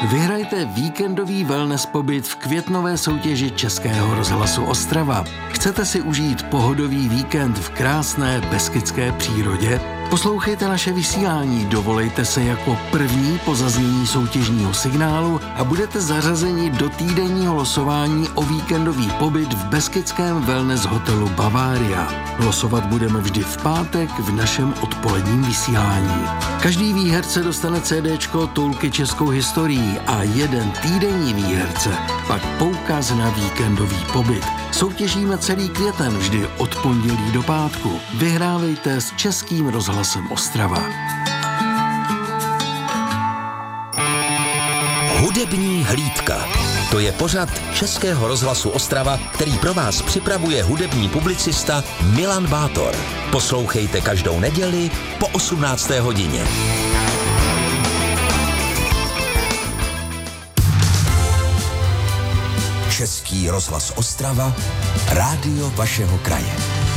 Vyhrajte víkendový wellness pobyt v květnové soutěži Českého rozhlasu Ostrava. Chcete si užít pohodový víkend v krásné beskydské přírodě? Poslouchejte naše vysílání, dovolejte se jako první po zaznění soutěžního signálu a budete zařazeni do týdenního losování o víkendový pobyt v beskydském wellness hotelu Bavaria. Losovat budeme vždy v pátek v našem odpoledním vysílání. Každý výherce dostane CDčko Toulky českou historií a jeden týdenní výherce pak poukaz na víkendový pobyt. Soutěžíme celý květen vždy od pondělí do pátku. Vyhrávejte s Českým rozhlasem Ostrava. Hudební hlídka. To je pořad Českého rozhlasu Ostrava, který pro vás připravuje hudební publicista Milan Bátor. Poslouchejte každou neděli po 18. hodině. Český rozhlas Ostrava, rádio vašeho kraje.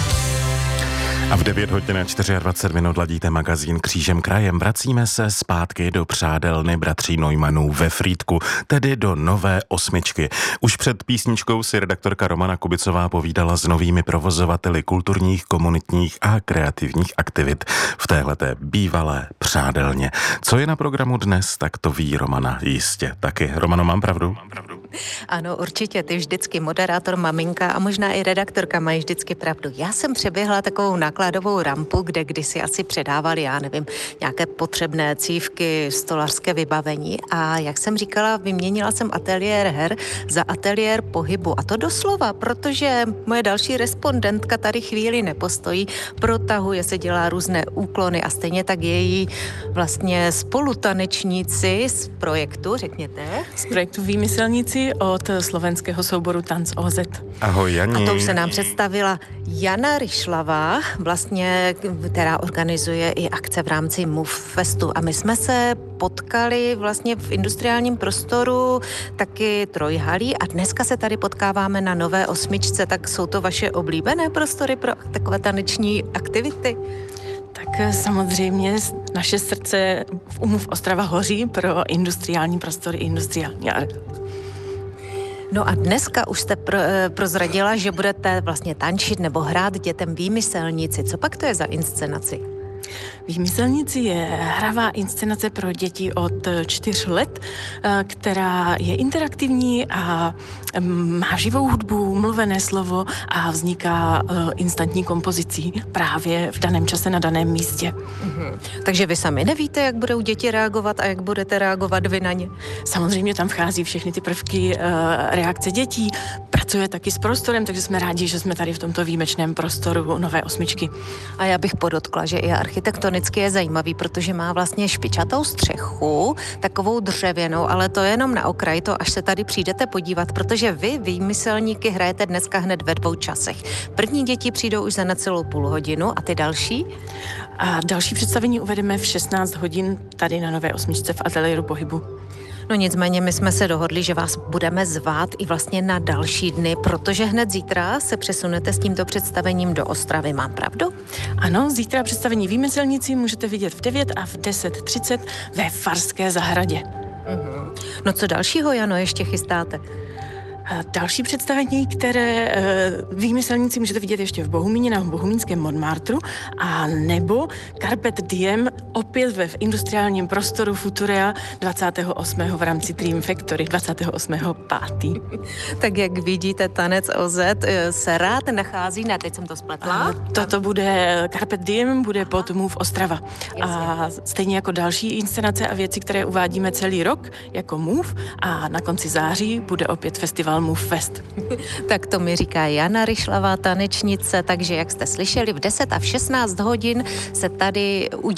A v 9 hodin 24 ladíte magazín Křížem krajem. Vracíme se zpátky do přádelny bratří Neumannů ve Frýdku, tedy do nové osmičky. Už před písničkou si redaktorka Romana Kubicová povídala s novými provozovateli kulturních, komunitních a kreativních aktivit v téhleté bývalé přádelně. Co je na programu dnes, tak to ví Romana jistě taky. Romano, mám pravdu? Ano, určitě, ty vždycky moderátor, maminka a možná i redaktorka mají vždycky pravdu. Já jsem přeběhla takovou nákladovou rampu, kde kdysi asi předávali, já nevím, nějaké potřebné cívky, stolařské vybavení a jak jsem říkala, vyměnila jsem ateliér her za ateliér pohybu a to doslova, protože moje další respondentka tady chvíli nepostojí, protahuje se, dělá různé úklony a stejně tak její vlastně spolutanečníci z projektu, řekněte. Z projektu Výmyslníci od slovenského souboru Tanc OZ. Ahoj, Janí. A to už se nám představila Jana Ryšlavá, vlastně, která organizuje i akce v rámci Move Festu. A my jsme se potkali vlastně v industriálním prostoru taky Trojhalí a dneska se tady potkáváme na nové osmičce. Tak jsou to vaše oblíbené prostory pro takové taneční aktivity? Tak samozřejmě naše srdce v Move Ostrava hoří pro industriální prostory, industriální art. No a dneska už jste prozradila, že budete vlastně tančit nebo hrát dětem Výmyslníci. Co pak to je za inscenaci? Výmyslníci je hravá inscenace pro děti od 4 let, která je interaktivní a má živou hudbu, mluvené slovo a vzniká instantní kompozicí právě v daném čase na daném místě. Takže vy sami nevíte, jak budou děti reagovat a jak budete reagovat vy na ně? Samozřejmě tam vchází všechny ty prvky reakce dětí, pracuje taky s prostorem, takže jsme rádi, že jsme tady v tomto výjimečném prostoru nové osmičky. A já bych podotkla, že i architektonicky je zajímavý, protože má vlastně špičatou střechu, takovou dřevěnou, ale to je jenom na okraj, to až se tady přijdete podívat, protože vy, výmyslníky, hrajete dneska hned ve 2 časech. První děti přijdou už za necelou půl hodinu a ty další? A další představení uvedeme v 16 hodin tady na nové osmičce v ateliéru pohybu. No nicméně my jsme se dohodli, že vás budeme zvát i vlastně na další dny, protože hned zítra se přesunete s tímto představením do Ostravy, mám pravdu? Ano, zítra představení Výmyslníci můžete vidět v 9 a v 10:30 ve Farské zahradě. No co dalšího, Jano, ještě chystáte? Další představení, které Výmyslníci můžete vidět ještě v Bohumíně na bohumínském Montmartru a nebo Carpet Diem opět ve industriálním prostoru Futurea 28. v rámci Dream Factory 28.5. Tak jak vidíte, Tanec OZ se rád nachází, ne, teď jsem to spletla. Toto bude Carpet Diem, bude pod Move Ostrava. A stejně jako další inscenace a věci, které uvádíme celý rok jako Move a na konci září bude opět festival Move Fest. Tak to mi říká Jana Ryšlavá, tanečnice, takže jak jste slyšeli, v 10 a v 16 hodin se tady